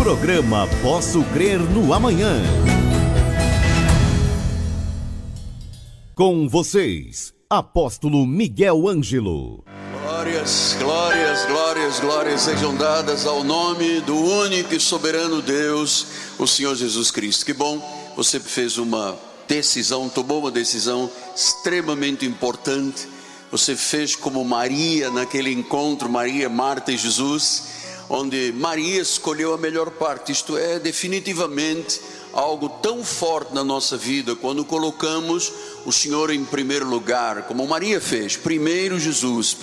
Programa Posso Crer no Amanhã. Com vocês, Apóstolo Miguel Ângelo. Glórias, glórias, glórias, glórias sejam dadas ao nome do único e soberano Deus, o Senhor Jesus Cristo. Que bom, você fez uma decisão, tomou uma decisão extremamente importante. Você fez como Maria naquele encontro, Maria, Marta e Jesus, onde Maria escolheu a melhor parte. Isto é definitivamente algo tão forte na nossa vida, quando colocamos o Senhor em primeiro lugar, como Maria fez, primeiro Jesus,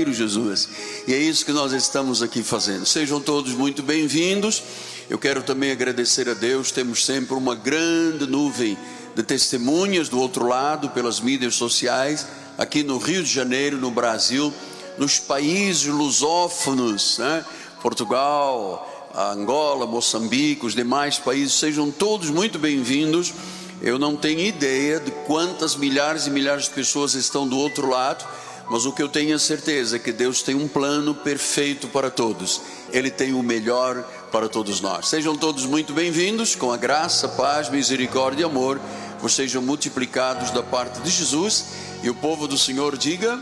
e é isso que nós estamos aqui fazendo. Sejam todos muito bem-vindos. Eu quero também agradecer a Deus, temos sempre uma grande nuvem de testemunhas do outro lado, pelas mídias sociais, aqui no Rio de Janeiro, no Brasil, nos países lusófonos, né? Portugal, Angola, Moçambique, os demais países, sejam todos muito bem-vindos. Eu não tenho ideia de quantas milhares e milhares de pessoas estão do outro lado, mas o que eu tenho a certeza é que Deus tem um plano perfeito para todos. Ele tem o melhor para todos nós. Sejam todos muito bem-vindos, com a graça, paz, misericórdia e amor, vocês sejam multiplicados da parte de Jesus, e o povo do Senhor diga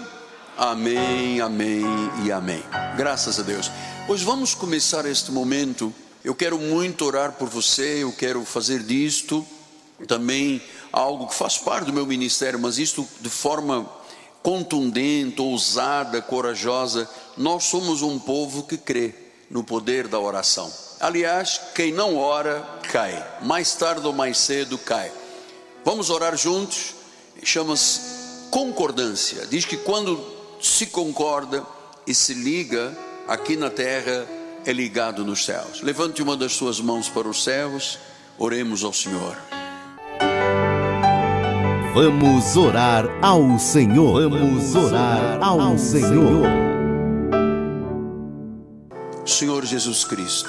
amém, amém e amém. Graças a Deus. Pois vamos começar este momento. Eu quero muito orar por você, eu quero fazer disto também algo que faz parte do meu ministério, mas isto de forma contundente, ousada, corajosa. Nós somos um povo que crê no poder da oração. Aliás, quem não ora, cai. Mais tarde ou mais cedo, cai. Vamos orar juntos. Chama-se concordância. Diz que quando se concorda e se liga aqui na terra, é ligado nos céus. Levante uma das suas mãos para os céus. Oremos ao Senhor. Vamos orar ao Senhor. Vamos orar ao Senhor. Senhor Jesus Cristo,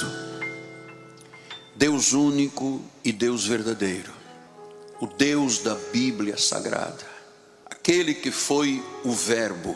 Deus único e Deus verdadeiro, o Deus da Bíblia Sagrada, aquele que foi o Verbo,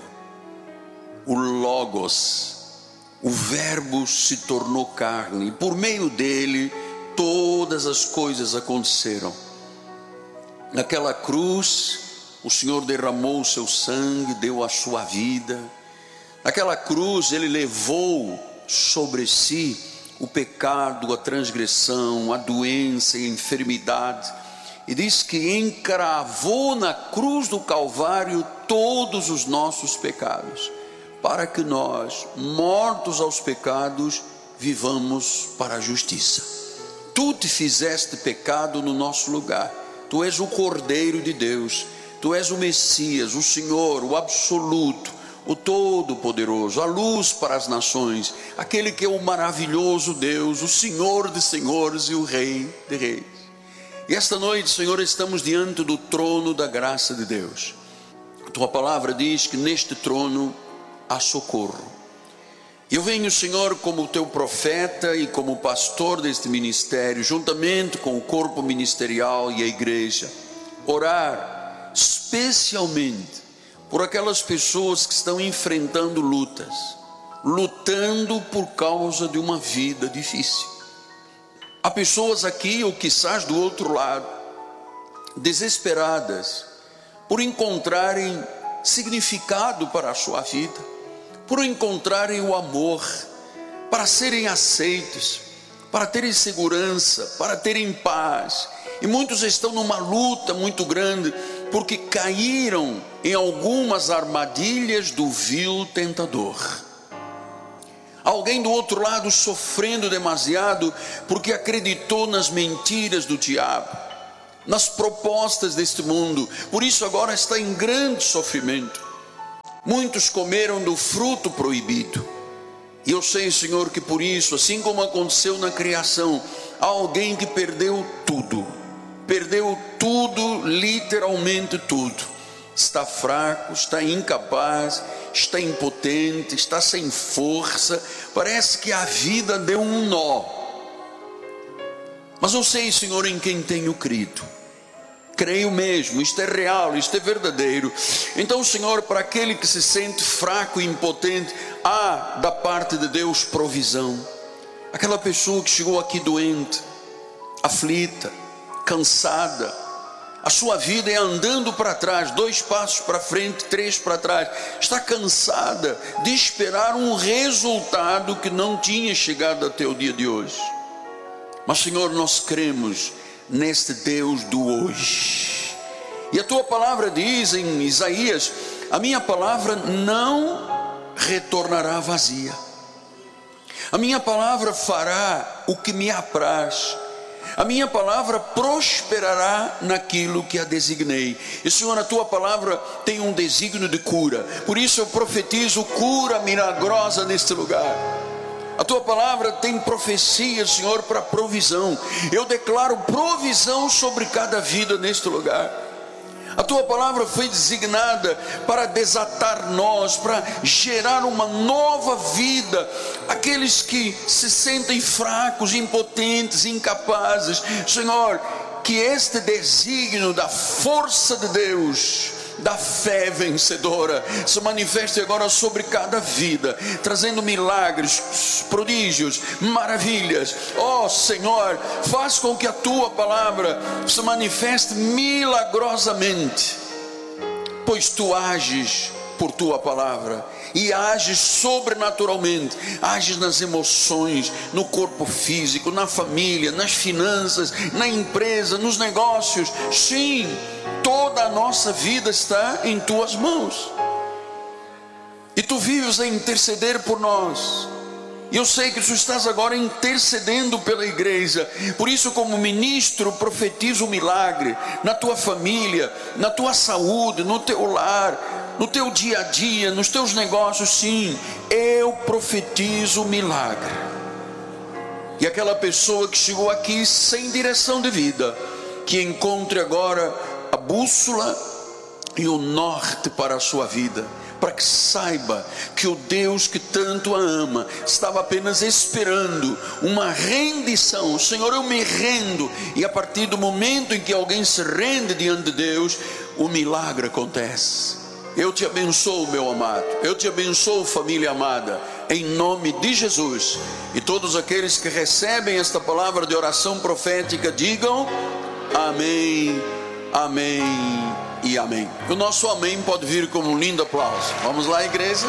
o Logos, o Verbo se tornou carne, e por meio dele todas as coisas aconteceram. Naquela cruz, o Senhor derramou o seu sangue, deu a sua vida. Naquela cruz, ele levou sobre si o pecado, a transgressão, a doença e a enfermidade. E diz que encravou na cruz do Calvário todos os nossos pecados, para que nós, mortos aos pecados, vivamos para a justiça. Tu te fizeste pecado no nosso lugar. Tu és o Cordeiro de Deus, Tu és o Messias, o Senhor, o absoluto, o Todo-Poderoso, a luz para as nações, aquele que é o maravilhoso Deus, o Senhor de senhores e o Rei de reis. E esta noite, Senhor, estamos diante do trono da graça de Deus. A Tua palavra diz que neste trono há socorro. Eu venho, Senhor, como Teu profeta e como pastor deste ministério, juntamente com o corpo ministerial e a igreja, orar especialmente por aquelas pessoas que estão enfrentando lutas, lutando por causa de uma vida difícil. Há pessoas aqui, ou quizás do outro lado, desesperadas por encontrarem significado para a sua vida, por encontrarem o amor, para serem aceitos, para terem segurança, para terem paz. E muitos estão numa luta muito grande, porque caíram em algumas armadilhas do vil tentador. Alguém do outro lado sofrendo demasiado, porque acreditou nas mentiras do diabo, nas propostas deste mundo, por isso agora está em grande sofrimento. Muitos comeram do fruto proibido, e eu sei, Senhor, que por isso, assim como aconteceu na criação, há alguém que perdeu tudo, literalmente tudo. Está fraco, está incapaz, está impotente, está sem força, parece que a vida deu um nó. Mas eu sei, Senhor, em quem tenho crido. Creio mesmo, isto é real, isto é verdadeiro. Então, Senhor, para aquele que se sente fraco e impotente, há da parte de Deus provisão. aquela pessoa que chegou aqui doente, aflita, cansada, a sua vida é andando para trás, 2 passos para frente, 3 para trás, está cansada de esperar um resultado que não tinha chegado até o dia de hoje. Mas Senhor, nós cremos neste Deus do hoje, e a tua palavra diz em Isaías: a minha palavra não retornará vazia, a minha palavra fará o que me apraz, a minha palavra prosperará naquilo que a designei. E Senhor, a tua palavra tem um desígnio de cura, por isso eu profetizo cura milagrosa neste lugar. A tua palavra tem profecia, Senhor, para provisão. Eu declaro provisão sobre cada vida neste lugar. A tua palavra foi designada para desatar nós, para gerar uma nova vida. Aqueles que se sentem fracos, impotentes, incapazes, Senhor, que este desígnio da força de Deus, da fé vencedora, se manifeste agora sobre cada vida, trazendo milagres, prodígios, maravilhas. Ó Senhor, faz com que a tua palavra se manifeste milagrosamente, pois tu ages por tua palavra e ages sobrenaturalmente, ages nas emoções, no corpo físico, na família, nas finanças, na empresa, nos negócios. Sim, toda a nossa vida está em tuas mãos, e tu vives a interceder por nós. E eu sei que tu estás agora intercedendo pela igreja. Por isso, como ministro, profetizo o milagre na tua família, na tua saúde, no teu lar, no teu dia a dia, nos teus negócios. Sim, eu profetizo o milagre. E aquela pessoa que chegou aqui sem direção de vida, que encontre agora a bússola e o norte para a sua vida, para que saiba que o Deus que tanto a ama estava apenas esperando uma rendição. Senhor, eu me rendo. E a partir do momento em que alguém se rende diante de Deus, o milagre acontece. Eu te abençoo, meu amado, eu te abençoo, família amada, em nome de Jesus. E todos aqueles que recebem esta palavra de oração profética, digam amém, amém e amém. O nosso amém pode vir como um lindo aplauso. Vamos lá, igreja.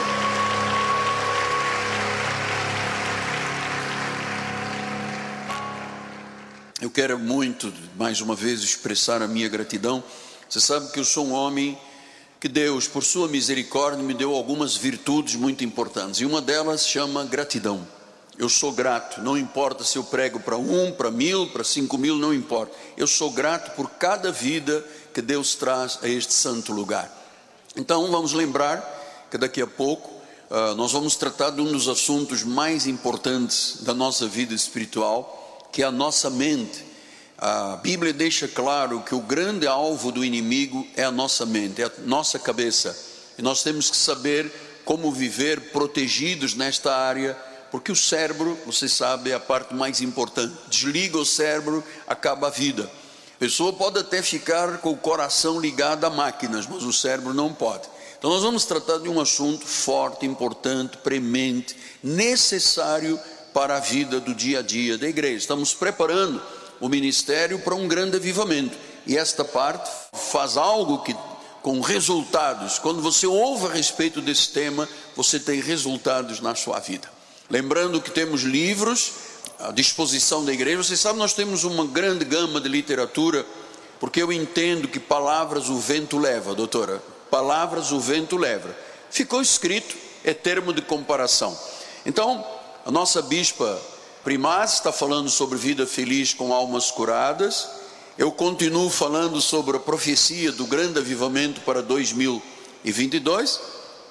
Eu quero muito, mais uma vez, expressar a minha gratidão. Você sabe que eu sou um homem que Deus, por sua misericórdia, me deu algumas virtudes muito importantes, e uma delas chama gratidão. Eu sou grato, não importa se eu prego para 1, para 1000, para 5000, não importa. Eu sou grato por cada vida que Deus traz a este santo lugar. Então vamos lembrar que daqui a pouco nós vamos tratar de um dos assuntos mais importantes da nossa vida espiritual, que é a nossa mente. A Bíblia deixa claro que o grande alvo do inimigo é a nossa mente, é a nossa cabeça. E nós temos que saber como viver protegidos nesta área, porque o cérebro, você sabe, é a parte mais importante. Desliga o cérebro, acaba a vida. A pessoa pode até ficar com o coração ligado a máquinas, mas o cérebro não pode. Então nós vamos tratar de um assunto forte, importante, premente, necessário para a vida do dia a dia da igreja. Estamos preparando o ministério para um grande avivamento, e esta parte faz algo que, com resultados, quando você ouve a respeito desse tema, você tem resultados na sua vida. Lembrando que temos livros à disposição da igreja. Você sabe, nós temos uma grande gama de literatura, porque eu entendo que palavras o vento leva, doutora, palavras o vento leva. Ficou escrito, é termo de comparação. Então, a nossa bispa Primaz está falando sobre vida feliz com almas curadas. Eu continuo falando sobre a profecia do grande avivamento para 2022.